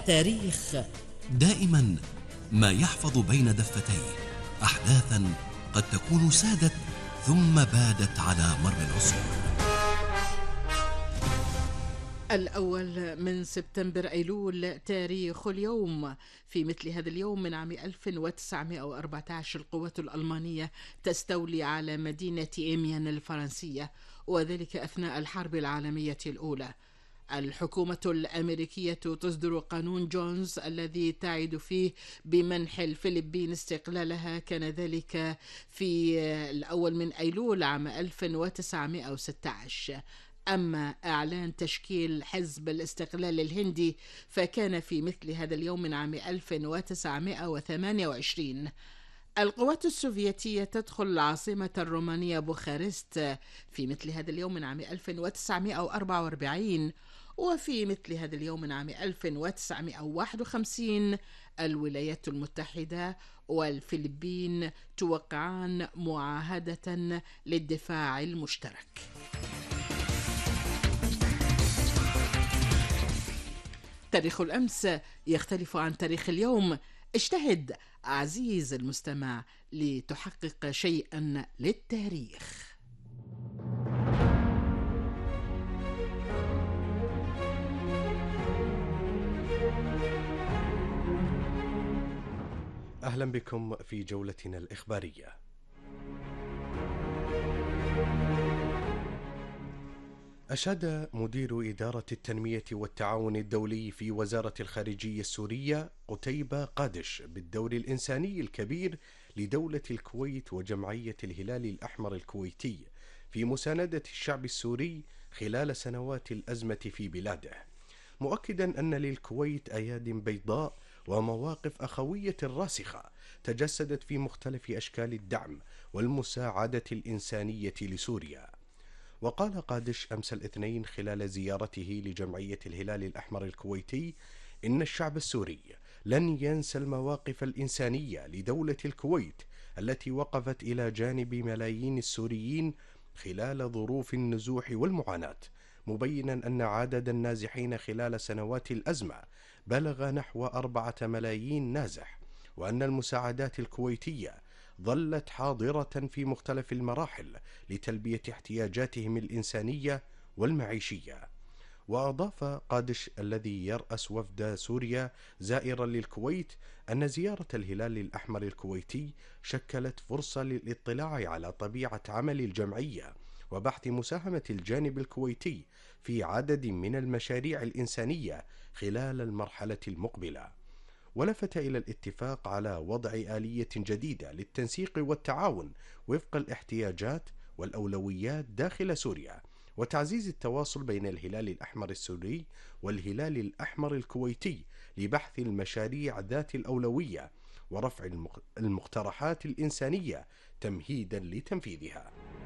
التاريخ. دائما ما يحفظ بين دفتيه أحداثا قد تكون سادت ثم بادت على مر العصور. الأول من سبتمبر أيلول تاريخ اليوم. في مثل هذا اليوم من عام 1914 القوات الألمانية تستولي على مدينة إيميان الفرنسية، وذلك أثناء الحرب العالمية الأولى. الحكومة الأمريكية تصدر قانون جونز الذي تعد فيه بمنح الفلبين استقلالها، كان ذلك في الأول من أيلول عام 1916. أما إعلان تشكيل حزب الاستقلال الهندي فكان في مثل هذا اليوم من عام 1928. القوات السوفيتية تدخل العاصمة الرومانية بوخارست في مثل هذا اليوم من عام 1944. وفي مثل هذا اليوم من عام 1951 الولايات المتحدة والفلبين توقعان معاهدة للدفاع المشترك. تاريخ الأمس يختلف عن تاريخ اليوم. اجتهد عزيز المستمع لتحقق شيئا للتاريخ. أهلا بكم في جولتنا الإخبارية. أشاد مدير إدارة التنمية والتعاون الدولي في وزارة الخارجية السورية قتيبة قادش بالدور الإنساني الكبير لدولة الكويت وجمعية الهلال الأحمر الكويتي في مساندة الشعب السوري خلال سنوات الأزمة في بلاده، مؤكدا أن للكويت أياد بيضاء ومواقف أخوية راسخة تجسدت في مختلف أشكال الدعم والمساعدة الإنسانية لسوريا. وقال قادش أمس الاثنين خلال زيارته لجمعية الهلال الأحمر الكويتي إن الشعب السوري لن ينسى المواقف الإنسانية لدولة الكويت التي وقفت إلى جانب ملايين السوريين خلال ظروف النزوح والمعاناة، مبينا أن عدد النازحين خلال سنوات الأزمة بلغ نحو 4 ملايين نازح، وأن المساعدات الكويتية ظلت حاضرة في مختلف المراحل لتلبية احتياجاتهم الإنسانية والمعيشية. وأضاف قادش الذي يرأس وفد سوريا زائرا للكويت أن زيارة الهلال الأحمر الكويتي شكلت فرصة للاطلاع على طبيعة عمل الجمعية وبحث مساهمة الجانب الكويتي في عدد من المشاريع الإنسانية خلال المرحلة المقبلة. ولفت إلى الاتفاق على وضع آلية جديدة للتنسيق والتعاون وفق الاحتياجات والأولويات داخل سوريا، وتعزيز التواصل بين الهلال الأحمر السوري والهلال الأحمر الكويتي لبحث المشاريع ذات الأولوية ورفع المقترحات الإنسانية تمهيدا لتنفيذها.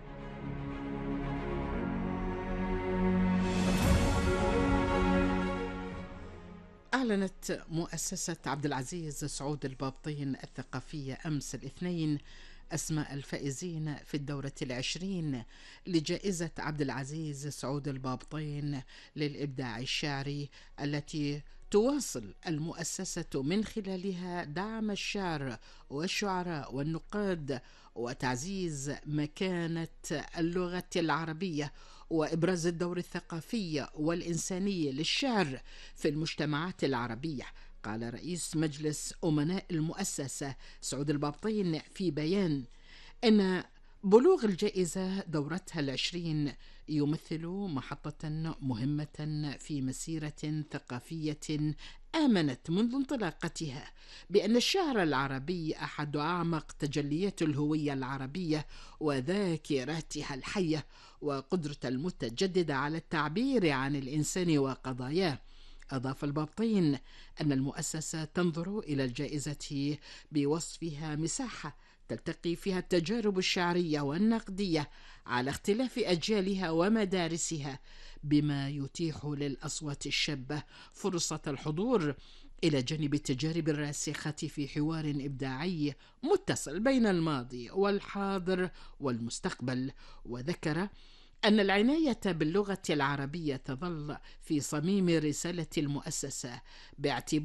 أعلنت مؤسسة عبد العزيز سعود البابطين الثقافية أمس الاثنين أسماء الفائزين في الدورة 20 لجائزة عبد العزيز سعود البابطين للإبداع الشعري، التي تواصل المؤسسة من خلالها دعم الشعر والشعراء والنقاد وتعزيز مكانة اللغة العربية وإبراز الدور الثقافي والإنساني للشعر في المجتمعات العربية. قال رئيس مجلس أمناء المؤسسة سعود البابطين في بيان إن بلوغ الجائزة دورتها 20 يمثل محطة مهمة في مسيرة ثقافية آمنت منذ انطلاقتها بأن الشعر العربي أحد أعمق تجليات الهوية العربية وذاكرتها الحية وقدرة المتجددة على التعبير عن الإنسان وقضاياه. أضاف البابطين أن المؤسسة تنظر إلى الجائزة بوصفها مساحة تلتقي فيها التجارب الشعرية والنقدية على اختلاف أجيالها ومدارسها، بما يتيح للأصوات الشابة فرصة الحضور إلى جانب التجارب الراسخة في حوار إبداعي متصل بين الماضي والحاضر والمستقبل. وذكر أن العناية باللغة العربية تظل في صميم رسالة المؤسسة باعتبار